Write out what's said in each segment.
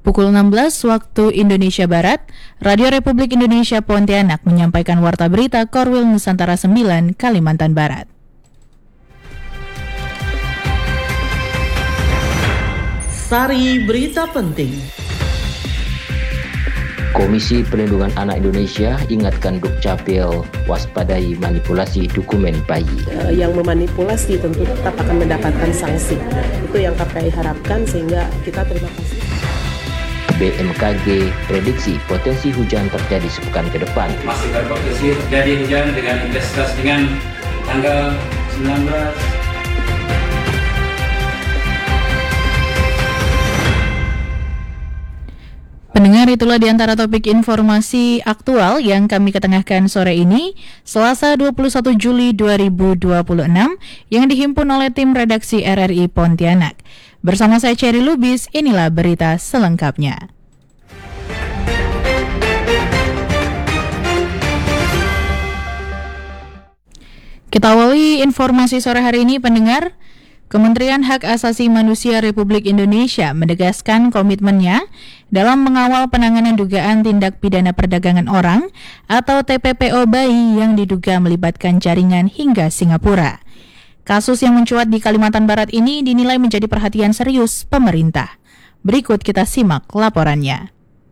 Pukul 16 waktu Indonesia Barat, Radio Republik Indonesia Pontianak menyampaikan warta berita Korwil Nusantara 9, Kalimantan Barat. Sari berita penting. Komisi Perlindungan Anak Indonesia ingatkan Dukcapil waspadai manipulasi dokumen bayi. Yang memanipulasi tentu tetap akan mendapatkan sanksi. Itu yang KPI harapkan, sehingga kita terima kasih. BMKG prediksi potensi hujan terjadi sepekan ke depan. Masih berpotensi terjadi hujan dengan intensitas dengan tanggal 19. Pendengar, itulah di antara topik informasi aktual yang kami ketengahkan sore ini, Selasa 21 Juli 2026, yang dihimpun oleh tim redaksi RRI Pontianak. Bersama saya Cherry Lubis, inilah berita selengkapnya. Kita awali informasi sore hari ini, pendengar. Kementerian Hak Asasi Manusia Republik Indonesia menegaskan komitmennya dalam mengawal penanganan dugaan tindak pidana perdagangan orang atau TPPO bayi yang diduga melibatkan jaringan hingga Singapura. Kasus yang mencuat di Kalimantan Barat ini dinilai menjadi perhatian serius pemerintah. Berikut kita simak laporannya.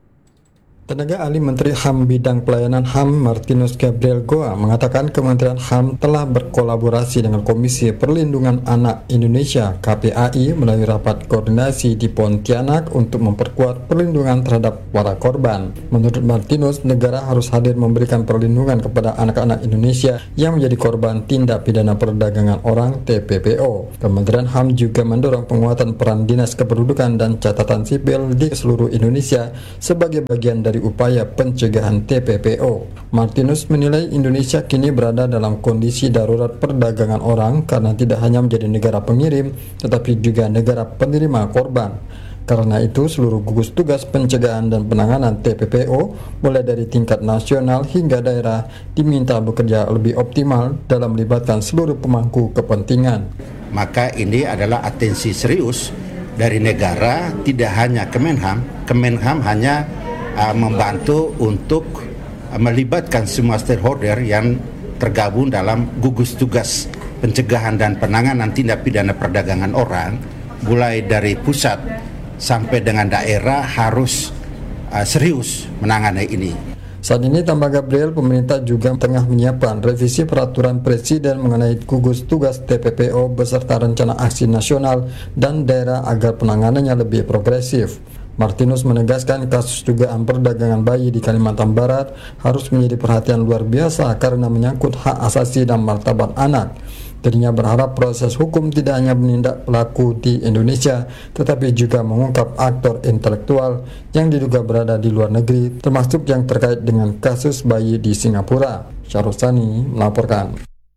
Tenaga ahli Menteri HAM bidang pelayanan HAM Martinus Gabriel Goa mengatakan Kementerian HAM telah berkolaborasi dengan Komisi Perlindungan Anak Indonesia KPAI melalui rapat koordinasi di Pontianak untuk memperkuat perlindungan terhadap para korban. Menurut Martinus, negara harus hadir memberikan perlindungan kepada anak-anak Indonesia yang menjadi korban tindak pidana perdagangan orang TPPO. Kementerian HAM juga mendorong penguatan peran Dinas Kependudukan dan Catatan Sipil di seluruh Indonesia sebagai bagian dari upaya pencegahan TPPO. Martinus menilai Indonesia kini berada dalam kondisi darurat perdagangan orang karena tidak hanya menjadi negara pengirim, tetapi juga negara penerima korban. Karena itu, seluruh gugus tugas pencegahan dan penanganan TPPO, mulai dari tingkat nasional hingga daerah, diminta bekerja lebih optimal dalam melibatkan seluruh pemangku kepentingan. Maka ini adalah atensi serius dari negara, tidak hanya Kemenham. Kemenham hanya membantu untuk melibatkan semua stakeholder yang tergabung dalam gugus tugas pencegahan dan penanganan tindak pidana perdagangan orang, mulai dari pusat sampai dengan daerah harus serius menangani ini. Saat ini, tambah Gabriel, pemerintah juga tengah menyiapkan revisi peraturan presiden mengenai gugus tugas TPPO beserta rencana aksi nasional dan daerah agar penanganannya lebih progresif. Martinus menegaskan kasus dugaan perdagangan bayi di Kalimantan Barat harus menjadi perhatian luar biasa karena menyangkut hak asasi dan martabat anak. Dirinya berharap proses hukum tidak hanya menindak pelaku di Indonesia, tetapi juga mengungkap aktor intelektual yang diduga berada di luar negeri, termasuk yang terkait dengan kasus bayi di Singapura. Syarusani melaporkan.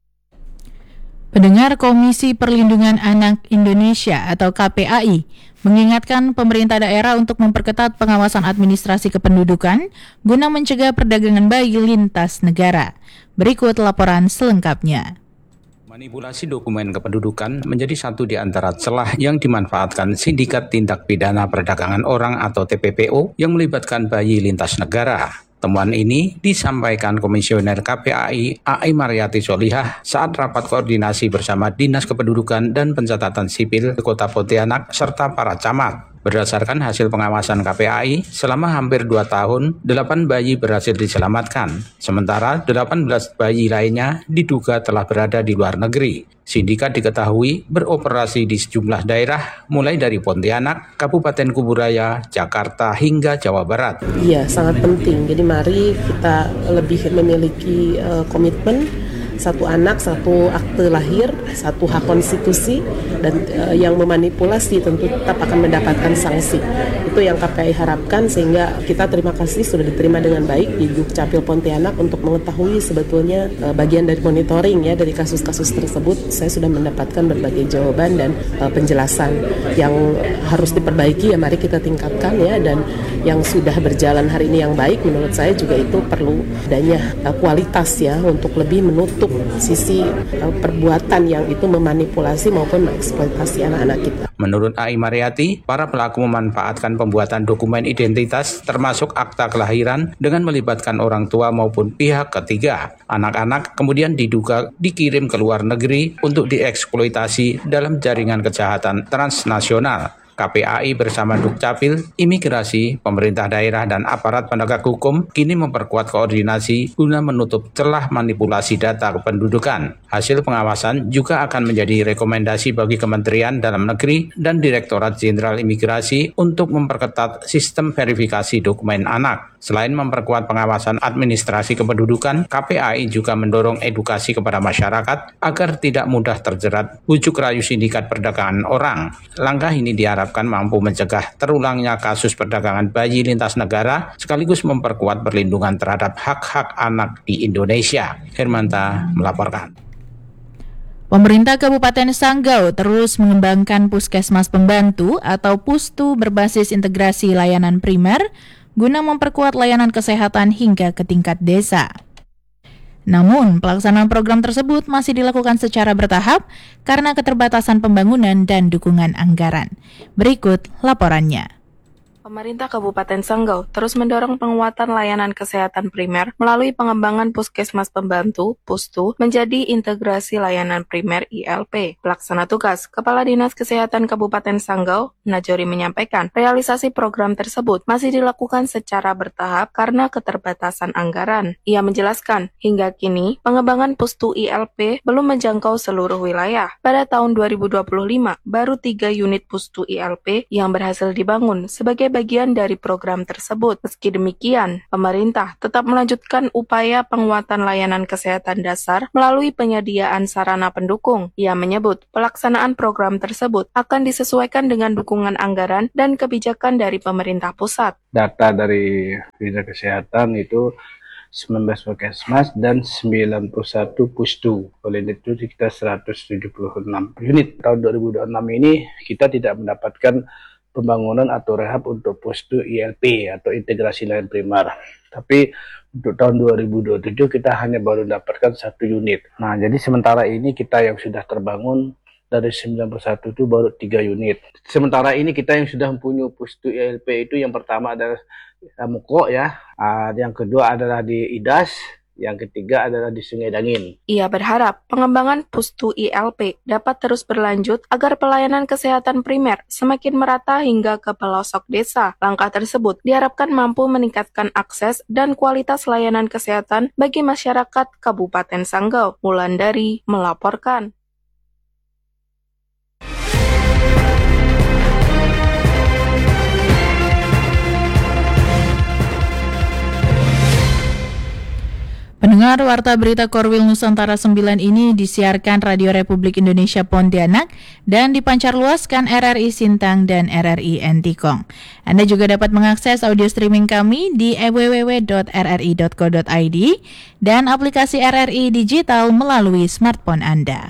Pendengar, Komisi Perlindungan Anak Indonesia atau KPAI mengingatkan pemerintah daerah untuk memperketat pengawasan administrasi kependudukan guna mencegah perdagangan bayi lintas negara. Berikut laporan selengkapnya. Manipulasi dokumen kependudukan menjadi satu di antara celah yang dimanfaatkan sindikat tindak pidana perdagangan orang atau TPPO yang melibatkan bayi lintas negara. Temuan ini disampaikan Komisioner KPAI A.I. Mariati Solihah saat rapat koordinasi bersama Dinas Kependudukan dan Pencatatan Sipil Kota Pontianak serta para camat. Berdasarkan hasil pengawasan KPAI, selama hampir 2 tahun, 8 bayi berhasil diselamatkan. Sementara 18 bayi lainnya diduga telah berada di luar negeri. Sindikat diketahui beroperasi di sejumlah daerah, mulai dari Pontianak, Kabupaten Kuburaya, Jakarta, hingga Jawa Barat. Iya, sangat penting. Jadi mari kita lebih memiliki komitmen, satu anak, satu akte lahir, satu hak konstitusi, dan yang memanipulasi tentu tetap akan mendapatkan sanksi. Itu yang KPI harapkan, sehingga kita terima kasih sudah diterima dengan baik di Dukcapil Pontianak untuk mengetahui sebetulnya bagian dari monitoring ya dari kasus-kasus tersebut. Saya sudah mendapatkan berbagai jawaban dan penjelasan yang harus diperbaiki, ya mari kita tingkatkan ya, dan yang sudah berjalan hari ini yang baik menurut saya juga itu perlu adanya kualitas ya untuk lebih menutup untuk sisi perbuatan yang itu memanipulasi maupun mengeksploitasi anak-anak kita. Menurut Ai Mariati, para pelaku memanfaatkan pembuatan dokumen identitas termasuk akta kelahiran dengan melibatkan orang tua maupun pihak ketiga. Anak-anak kemudian diduga dikirim ke luar negeri untuk dieksploitasi dalam jaringan kejahatan transnasional. KPAI bersama Dukcapil, Imigrasi, pemerintah daerah, dan aparat penegak hukum kini memperkuat koordinasi guna menutup celah manipulasi data kependudukan. Hasil pengawasan juga akan menjadi rekomendasi bagi Kementerian Dalam Negeri dan Direktorat Jenderal Imigrasi untuk memperketat sistem verifikasi dokumen anak. Selain memperkuat pengawasan administrasi kependudukan, KPAI juga mendorong edukasi kepada masyarakat agar tidak mudah terjerat bujuk rayu sindikat perdagangan orang. Langkah ini diharapkan mampu mencegah terulangnya kasus perdagangan bayi lintas negara sekaligus memperkuat perlindungan terhadap hak-hak anak di Indonesia. Hermanta melaporkan. Pemerintah Kabupaten Sanggau terus mengembangkan Puskesmas Pembantu atau Pustu berbasis integrasi layanan primer guna memperkuat layanan kesehatan hingga ke tingkat desa. Namun, pelaksanaan program tersebut masih dilakukan secara bertahap karena keterbatasan pembangunan dan dukungan anggaran. Berikut laporannya. Pemerintah Kabupaten Sanggau terus mendorong penguatan layanan kesehatan primer melalui pengembangan Puskesmas Pembantu (Pustu) menjadi integrasi layanan primer ILP. Pelaksana tugas Kepala Dinas Kesehatan Kabupaten Sanggau, Najori, menyampaikan realisasi program tersebut masih dilakukan secara bertahap karena keterbatasan anggaran. Ia menjelaskan, hingga kini pengembangan Pustu ILP belum menjangkau seluruh wilayah. Pada tahun 2025, baru 3 unit Pustu ILP yang berhasil dibangun sebagai bagian dari program tersebut. Meski demikian, pemerintah tetap melanjutkan upaya penguatan layanan kesehatan dasar melalui penyediaan sarana pendukung. Ia menyebut pelaksanaan program tersebut akan disesuaikan dengan dukungan anggaran dan kebijakan dari pemerintah pusat. Data dari Dinas Kesehatan itu 19 Puskesmas dan 91 Pustu. Oleh itu kita 176 unit. Tahun 2026 ini kita tidak mendapatkan pembangunan atau rehab untuk Pustu ILP atau integrasi layanan primer. Tapi untuk tahun 2027 kita hanya baru mendapatkan 1 unit. Nah, jadi sementara ini kita yang sudah terbangun dari 91 itu baru 3 unit. Sementara ini kita yang sudah mempunyai Pustu ILP itu yang pertama adalah Muko ya, yang kedua adalah di Idas, yang ketiga adalah di Sungai Dangin. Ia berharap pengembangan Pustu ILP dapat terus berlanjut agar pelayanan kesehatan primer semakin merata hingga ke pelosok desa. Langkah tersebut diharapkan mampu meningkatkan akses dan kualitas layanan kesehatan bagi masyarakat Kabupaten Sanggau. Wulandari melaporkan. Pendengar, Warta Berita Korwil Nusantara 9 ini disiarkan Radio Republik Indonesia Pontianak dan dipancarluaskan RRI Sintang dan RRI Entikong. Anda juga dapat mengakses audio streaming kami di www.rri.co.id dan aplikasi RRI Digital melalui smartphone Anda.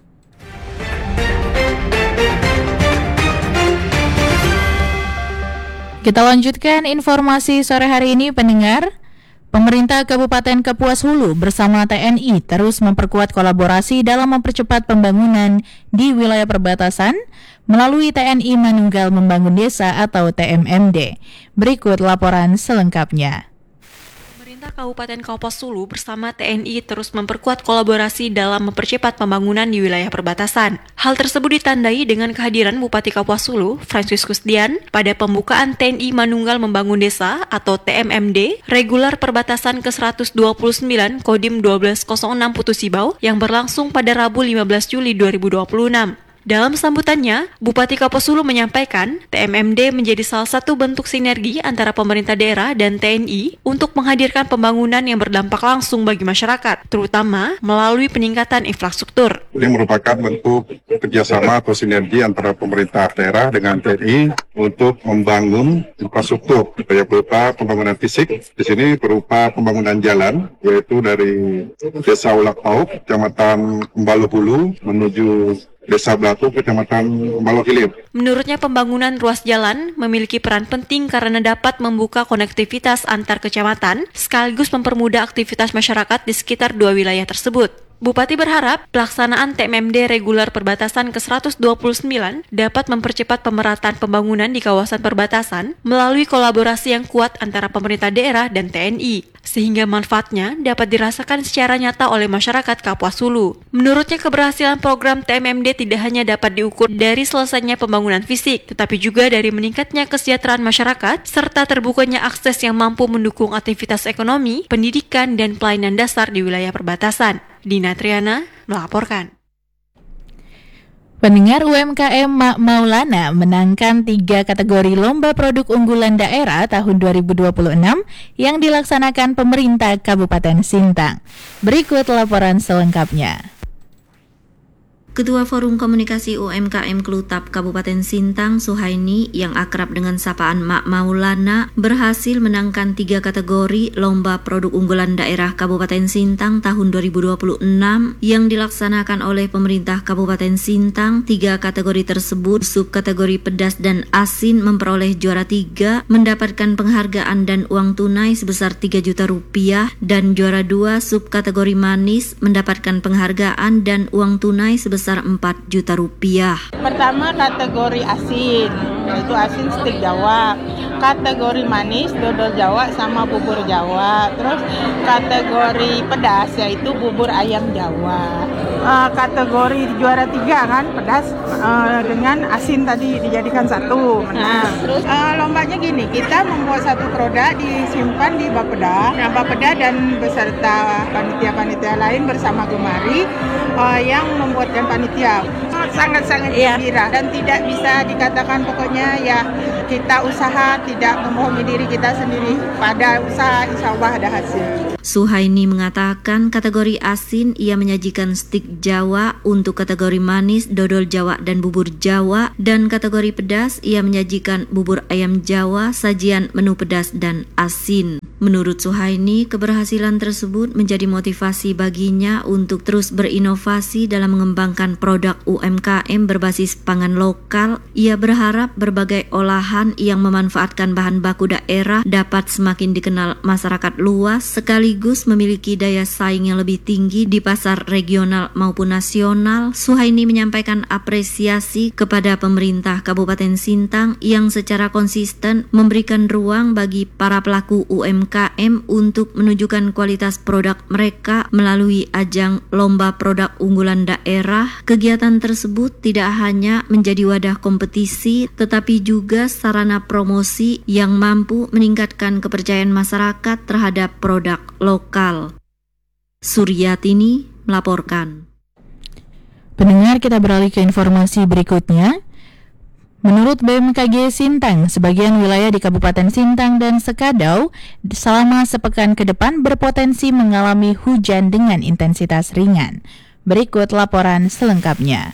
Kita lanjutkan informasi sore hari ini, pendengar. Pemerintah Kabupaten Kapuas Hulu bersama TNI terus memperkuat kolaborasi dalam mempercepat pembangunan di wilayah perbatasan melalui TNI Manunggal Membangun Desa atau TMMD. Berikut laporan selengkapnya. Kabupaten Kapuas Hulu bersama TNI terus memperkuat kolaborasi dalam mempercepat pembangunan di wilayah perbatasan. Hal tersebut ditandai dengan kehadiran Bupati Kapuas Hulu, Franciscus Dian, pada pembukaan TNI Manunggal Membangun Desa atau TMMD, regular perbatasan ke-129 Kodim 1206 Putu Sibau yang berlangsung pada Rabu 15 Juli 2026. Dalam sambutannya, Bupati Kapuas Hulu menyampaikan TMMD menjadi salah satu bentuk sinergi antara pemerintah daerah dan TNI untuk menghadirkan pembangunan yang berdampak langsung bagi masyarakat, terutama melalui peningkatan infrastruktur. Ini merupakan bentuk kerjasama atau sinergi antara pemerintah daerah dengan TNI untuk membangun infrastruktur, baik berupa pembangunan fisik, di sini berupa pembangunan jalan, yaitu dari Desa Ulak Pauk, Kecamatan Embalo Hulu, menuju Desa Blatu, Kecamatan Embalo Hilir. Menurutnya pembangunan ruas jalan memiliki peran penting karena dapat membuka konektivitas antar kecamatan sekaligus mempermudah aktivitas masyarakat di sekitar dua wilayah tersebut. Bupati berharap pelaksanaan TMMD reguler perbatasan ke-129 dapat mempercepat pemerataan pembangunan di kawasan perbatasan melalui kolaborasi yang kuat antara pemerintah daerah dan TNI, sehingga manfaatnya dapat dirasakan secara nyata oleh masyarakat Kapuas Hulu. Menurutnya, keberhasilan program TMMD tidak hanya dapat diukur dari selesainya pembangunan fisik, tetapi juga dari meningkatnya kesejahteraan masyarakat, serta terbukanya akses yang mampu mendukung aktivitas ekonomi, pendidikan, dan pelayanan dasar di wilayah perbatasan. Dina Triana melaporkan. Pendengar, UMKM Mak Maulana menangkan 3 kategori Lomba Produk Unggulan Daerah tahun 2026 yang dilaksanakan pemerintah Kabupaten Sintang. Berikut laporan selengkapnya. Ketua Forum Komunikasi UMKM Klutap Kabupaten Sintang, Suhaini, yang akrab dengan sapaan Mak Maulana, berhasil menangkan 3 kategori Lomba Produk Unggulan Daerah Kabupaten Sintang tahun 2026 yang dilaksanakan oleh pemerintah Kabupaten Sintang. 3 kategori tersebut, subkategori pedas dan asin, memperoleh juara 3, mendapatkan penghargaan dan uang tunai sebesar 3 juta rupiah, dan juara 2, subkategori manis, mendapatkan penghargaan dan uang tunai sebesar 4 juta rupiah. Pertama kategori asin, yaitu asin stik Jawa. Kategori manis, dodol Jawa sama bubur Jawa. Terus kategori pedas, yaitu bubur ayam Jawa. Kategori juara 3 kan, pedas dengan asin tadi dijadikan satu. Nah, terus lombanya gini, kita membuat satu produk disimpan di Bapeda. Nah, Bapeda dan beserta panitia-panitia lain bersama Gemari yang membuatkan panitia. Sangat-sangat gembira dan tidak bisa dikatakan pokoknya ya kita usaha, tidak membohongi diri kita sendiri. Pada usaha insya Allah ada hasil. Suhaini mengatakan kategori asin ia menyajikan stik Jawa, untuk kategori manis dodol Jawa dan bubur Jawa, dan kategori pedas ia menyajikan bubur ayam Jawa, sajian menu pedas dan asin. Menurut Suhaini, keberhasilan tersebut menjadi motivasi baginya untuk terus berinovasi dalam mengembangkan produk UMKM berbasis pangan lokal. Ia berharap berbagai olahan yang memanfaatkan bahan baku daerah dapat semakin dikenal masyarakat luas, sekaligus memiliki daya saing yang lebih tinggi di pasar regional maupun nasional. Suhaini menyampaikan apresiasi kepada pemerintah Kabupaten Sintang yang secara konsisten memberikan ruang bagi para pelaku UMKM untuk menunjukkan kualitas produk mereka melalui ajang Lomba Produk Unggulan Daerah. Kegiatan tersebut tidak hanya menjadi wadah kompetisi, tetapi juga sarana promosi yang mampu meningkatkan kepercayaan masyarakat terhadap produk lokal. Suryatini melaporkan. Pendengar, kita beralih ke informasi berikutnya. Menurut BMKG Sintang, sebagian wilayah di Kabupaten Sintang dan Sekadau selama sepekan ke depan berpotensi mengalami hujan dengan intensitas ringan. Berikut laporan selengkapnya.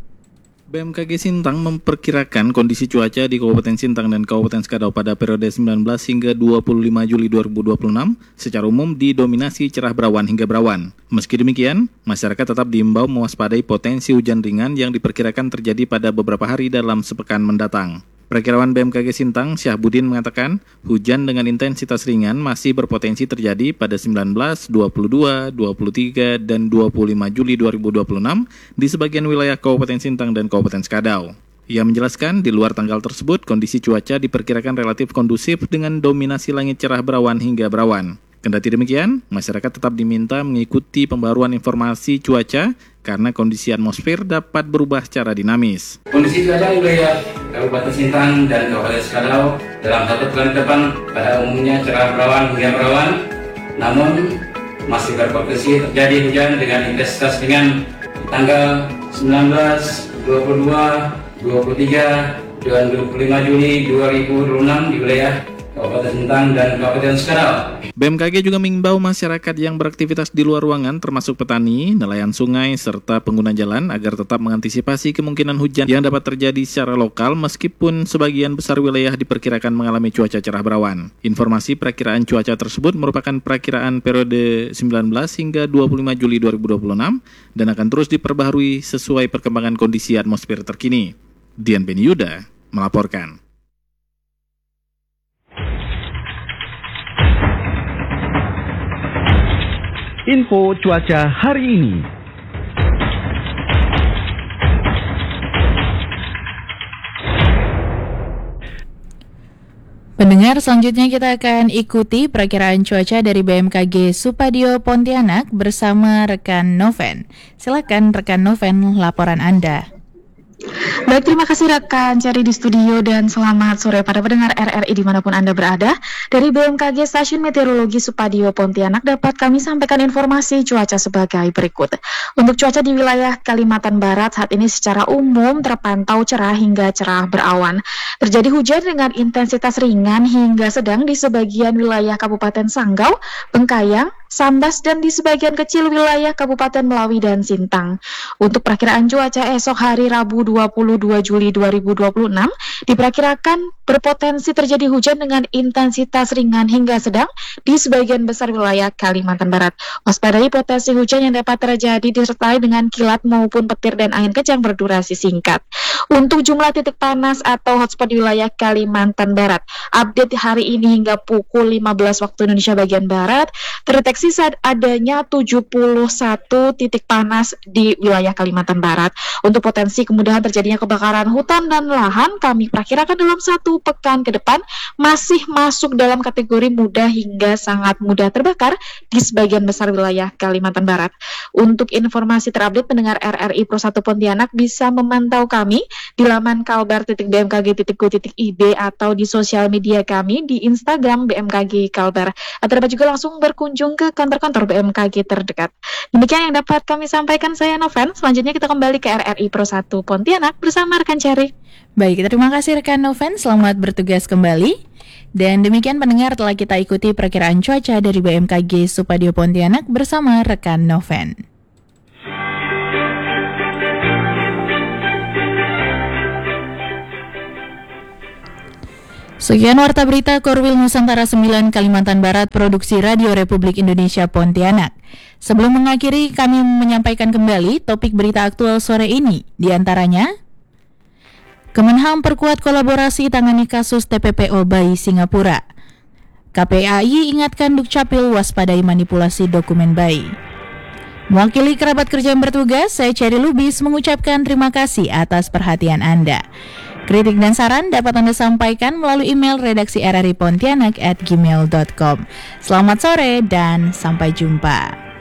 BMKG Sintang memperkirakan kondisi cuaca di Kabupaten Sintang dan Kabupaten Sekadau pada periode 19 hingga 25 Juli 2026 secara umum didominasi cerah berawan hingga berawan. Meski demikian, masyarakat tetap diimbau mewaspadai potensi hujan ringan yang diperkirakan terjadi pada beberapa hari dalam sepekan mendatang. Perakirawan BMKG Sintang, Syahbudin, mengatakan hujan dengan intensitas ringan masih berpotensi terjadi pada 19, 22, 23, dan 25 Juli 2026 di sebagian wilayah Kabupaten Sintang dan Kabupaten Sekadau. Ia menjelaskan di luar tanggal tersebut kondisi cuaca diperkirakan relatif kondusif dengan dominasi langit cerah berawan hingga berawan. Kendati demikian, masyarakat tetap diminta mengikuti pembaruan informasi cuaca karena kondisi atmosfer dapat berubah secara dinamis. Kondisi cuaca wilayah Kabupaten Sintang dan Kabupaten Sekadau dalam 1 pekan depan pada umumnya cerah berawan hingga berawan, namun masih berpotensi terjadi hujan dengan intensitas ringan di tanggal 19, 22, 23, dan 25 Juli 2026 di wilayah Kabupaten Sintang dan Kabupaten Sekadau. BMKG juga mengimbau masyarakat yang beraktivitas di luar ruangan termasuk petani, nelayan sungai, serta pengguna jalan agar tetap mengantisipasi kemungkinan hujan yang dapat terjadi secara lokal meskipun sebagian besar wilayah diperkirakan mengalami cuaca cerah berawan. Informasi perakiraan cuaca tersebut merupakan perakiraan periode 19 hingga 25 Juli 2026 dan akan terus diperbaharui sesuai perkembangan kondisi atmosfer terkini. Dian Beniuda melaporkan. Info cuaca hari ini. Pendengar, selanjutnya kita akan ikuti perakiraan cuaca dari BMKG Supadio Pontianak bersama rekan Noven. Silakan rekan Noven, laporan Anda. Baik, terima kasih rekan Cari di studio dan selamat sore pada pendengar RRI dimanapun Anda berada. Dari BMKG Stasiun Meteorologi Supadio Pontianak dapat kami sampaikan informasi cuaca sebagai berikut. Untuk cuaca di wilayah Kalimantan Barat saat ini secara umum terpantau cerah hingga cerah berawan. Terjadi hujan dengan intensitas ringan hingga sedang di sebagian wilayah Kabupaten Sanggau, Bengkayang, Sambas, dan di sebagian kecil wilayah Kabupaten Melawi dan Sintang. Untuk perakiraan cuaca esok hari Rabu 22 Juli 2026 diperkirakan berpotensi terjadi hujan dengan intensitas ringan hingga sedang di sebagian besar wilayah Kalimantan Barat. Waspadai potensi hujan yang dapat terjadi disertai dengan kilat maupun petir dan angin kencang berdurasi singkat. Untuk jumlah titik panas atau hotspot di wilayah Kalimantan Barat, update hari ini hingga pukul 15 waktu Indonesia bagian Barat, terdeteksi saat adanya 71 titik panas di wilayah Kalimantan Barat. Untuk potensi kemudahan terjadinya kebakaran hutan dan lahan, kami perkirakan dalam 1 pekan ke depan masih masuk dalam kategori mudah hingga sangat mudah terbakar di sebagian besar wilayah Kalimantan Barat. Untuk informasi terupdate pendengar RRI Pro 1 Pontianak bisa memantau kami di laman kalbar.bmkg.go.id atau di sosial media kami di Instagram BMKG Kalbar. Atau dapat juga langsung berkunjung ke kantor-kantor BMKG terdekat. Demikian yang dapat kami sampaikan, saya Noven. Selanjutnya kita kembali ke RRI Pro 1 Pontianak bersama rekan Ceri. Baik, terima kasih rekan Noven. Selamat bertugas kembali. Dan demikian pendengar, telah kita ikuti perkiraan cuaca dari BMKG Supadio Pontianak bersama rekan Noven. Sekian Warta Berita Korwil Nusantara 9 Kalimantan Barat, Produksi Radio Republik Indonesia Pontianak. Sebelum mengakhiri, kami menyampaikan kembali topik berita aktual sore ini. Di antaranya, Kemenham perkuat kolaborasi tangani kasus TPPO bayi Singapura. KPAI ingatkan Dukcapil waspadai manipulasi dokumen bayi. Mewakili kerabat kerja yang bertugas, saya Ceri Lubis mengucapkan terima kasih atas perhatian Anda. Kritik dan saran dapat Anda sampaikan melalui email redaksi rripontianak@gmail.com. Selamat sore dan sampai jumpa.